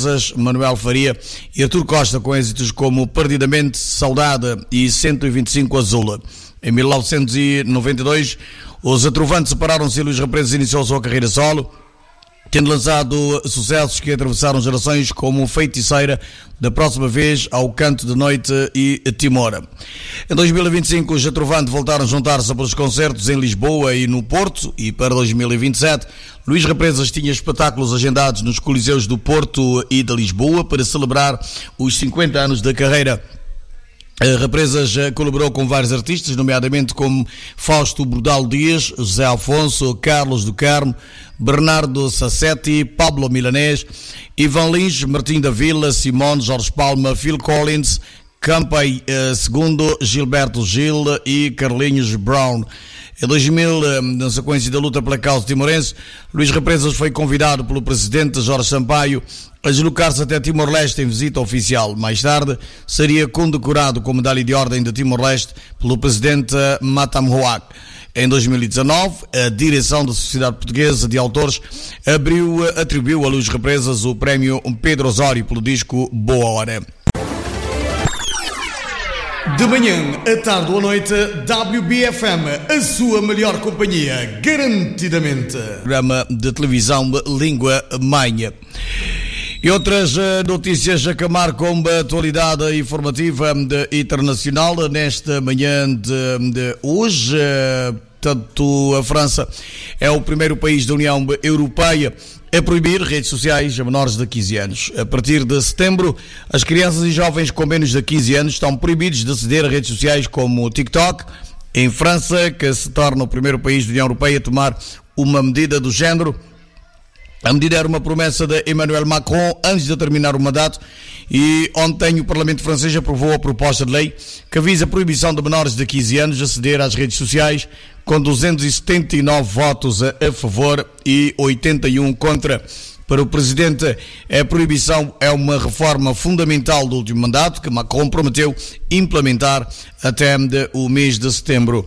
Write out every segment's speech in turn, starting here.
Represas, Manuel Faria e Artur Costa, com êxitos como Perdidamente, Saudade e 125 Azul. Em 1992, os Atrovantes separaram-se e Luís Represas iniciou a sua carreira solo, tendo lançado sucessos que atravessaram gerações como Feiticeira, Da Próxima Vez, Ao Canto de Noite e Timora. Em 2025, os Atrovantes voltaram a juntar-se para os concertos em Lisboa e no Porto, e para 2027, Luís Represas tinha espetáculos agendados nos Coliseus do Porto e de Lisboa para celebrar os 50 anos da carreira. Represas colaborou com vários artistas, nomeadamente como Fausto Bordalo Dias, José Afonso, Carlos do Carmo, Bernardo Sassetti, Pablo Milanés, Ivan Lins, Martim da Vila, Simone, Jorge Palma, Phil Collins, Campay II, Gilberto Gil e Carlinhos Brown. Em 2000, na sequência da luta pela causa timorense, Luís Represas foi convidado pelo presidente Jorge Sampaio a deslocar-se até Timor-Leste em visita oficial. Mais tarde, seria condecorado com a Medalha de Ordem de Timor-Leste pelo presidente Matam Hoak. Em 2019, a direção da Sociedade Portuguesa de Autores atribuiu a Luís Represas o prémio Pedro Osório pelo disco Boa Hora. De manhã, à tarde ou à noite, WBFM, a sua melhor companhia, garantidamente. Programa de televisão Língua Manha. E outras notícias que marcam a atualidade informativa internacional nesta manhã de hoje. Portanto, a França é o primeiro país da União Europeia a proibir redes sociais a menores de 15 anos. A partir de setembro, as crianças e jovens com menos de 15 anos estão proibidos de aceder a redes sociais como o TikTok. Em França, que se torna o primeiro país da União Europeia a tomar uma medida do género. A medida era uma promessa de Emmanuel Macron antes de terminar o mandato, e ontem o Parlamento francês aprovou a proposta de lei que visa a proibição de menores de 15 anos de aceder às redes sociais, com 279 votos a favor e 81 contra. Para o Presidente, a proibição é uma reforma fundamental do último mandato que Macron prometeu implementar até o mês de setembro.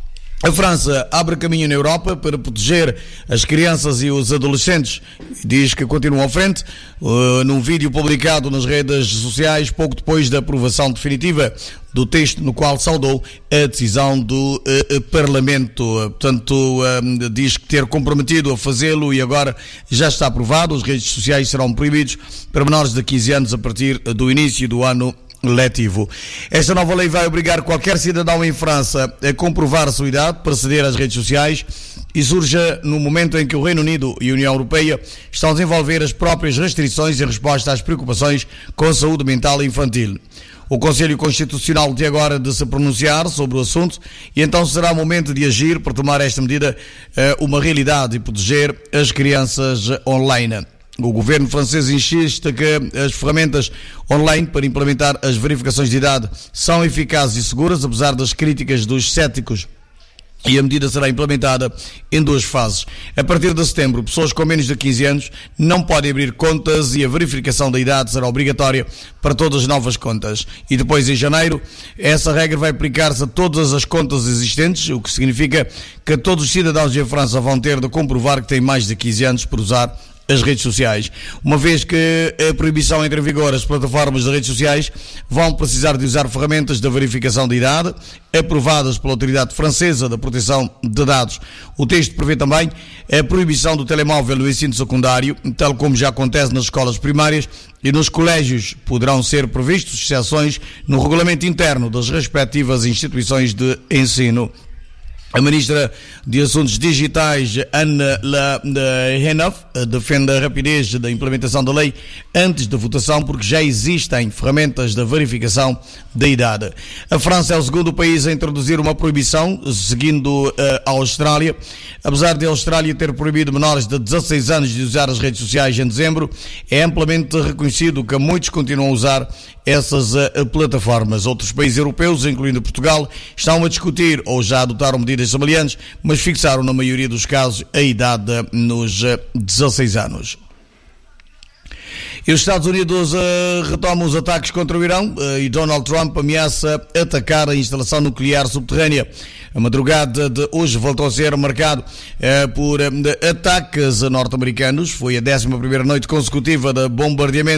A França abre caminho na Europa para proteger as crianças e os adolescentes. Diz que continuam à frente num vídeo publicado nas redes sociais pouco depois da aprovação definitiva do texto, no qual saudou a decisão do Parlamento. Portanto, diz que ter comprometido a fazê-lo e agora já está aprovado. As redes sociais serão proibidas para menores de 15 anos a partir do início do ano letivo. Esta nova lei vai obrigar qualquer cidadão em França a comprovar a sua idade para aceder às redes sociais, e surge no momento em que o Reino Unido e a União Europeia estão a desenvolver as próprias restrições em resposta às preocupações com a saúde mental infantil. O Conselho Constitucional tem agora de se pronunciar sobre o assunto, e então será o momento de agir para tomar esta medida uma realidade e proteger as crianças online. O governo francês insiste que as ferramentas online para implementar as verificações de idade são eficazes e seguras, apesar das críticas dos céticos. E a medida será implementada em 2 fases. A partir de setembro, pessoas com menos de 15 anos não podem abrir contas e a verificação da idade será obrigatória para todas as novas contas. E depois, em janeiro, essa regra vai aplicar-se a todas as contas existentes, o que significa que todos os cidadãos em França vão ter de comprovar que têm mais de 15 anos para usar as redes sociais. Uma vez que a proibição entra em vigor, as plataformas de redes sociais vão precisar de usar ferramentas de verificação de idade aprovadas pela Autoridade Francesa da Proteção de Dados. O texto prevê também a proibição do telemóvel no ensino secundário, tal como já acontece nas escolas primárias, e nos colégios poderão ser previstas exceções no regulamento interno das respectivas instituições de ensino. A Ministra de Assuntos Digitais, Anne Le Henaf, defende a rapidez da implementação da lei antes da votação, porque já existem ferramentas de verificação da idade. A França é o segundo país a introduzir uma proibição, seguindo a Austrália. Apesar de a Austrália ter proibido menores de 16 anos de usar as redes sociais em dezembro, é amplamente reconhecido que muitos continuam a usar essas plataformas. Outros países europeus, incluindo Portugal, estão a discutir ou já adotaram medidas semelhantes, mas fixaram na maioria dos casos a idade nos 16 anos. E os Estados Unidos retomam os ataques contra o Irão e Donald Trump ameaça atacar a instalação nuclear subterrânea. A madrugada de hoje voltou a ser marcado por ataques norte-americanos. Foi a 11ª noite consecutiva de bombardeamento